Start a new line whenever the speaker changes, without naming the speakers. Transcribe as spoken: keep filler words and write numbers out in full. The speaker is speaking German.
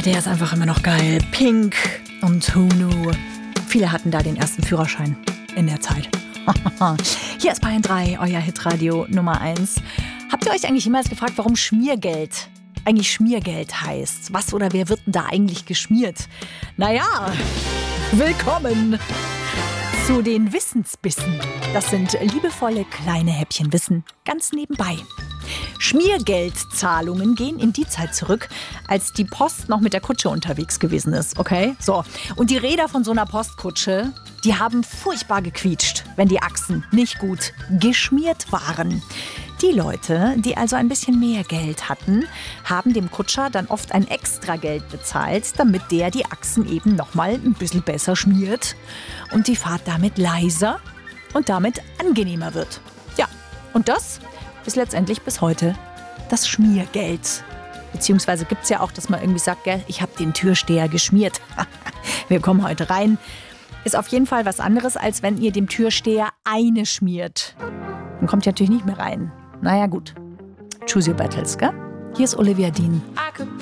der ist einfach immer noch geil. Pink und Who Knew. Viele hatten da den ersten Führerschein in der Zeit. Hier ist Bayern drei, euer Hitradio Nummer eins. Habt ihr euch eigentlich jemals gefragt, warum Schmiergeld eigentlich Schmiergeld heißt? Was oder wer wird denn da eigentlich geschmiert? Naja, willkommen zu den Wissensbissen. Das sind liebevolle kleine Häppchen Wissen, ganz nebenbei. Schmiergeldzahlungen gehen in die Zeit zurück, als die Post noch mit der Kutsche unterwegs gewesen ist, okay? So, und die Räder von so einer Postkutsche, die haben furchtbar gequietscht, wenn die Achsen nicht gut geschmiert waren. Die Leute, die also ein bisschen mehr Geld hatten, haben dem Kutscher dann oft ein Extrageld bezahlt, damit der die Achsen eben nochmal ein bisschen besser schmiert und die Fahrt damit leiser und damit angenehmer wird. Ja, und das ist letztendlich bis heute das Schmiergeld. Beziehungsweise gibt es ja auch, dass man irgendwie sagt, gell, ich habe den Türsteher geschmiert. Wir kommen heute rein. Ist auf jeden Fall was anderes, als wenn ihr dem Türsteher eine schmiert. Dann kommt ihr natürlich nicht mehr rein. Naja gut, choose your battles, gell? Hier ist Olivia Dean.
I could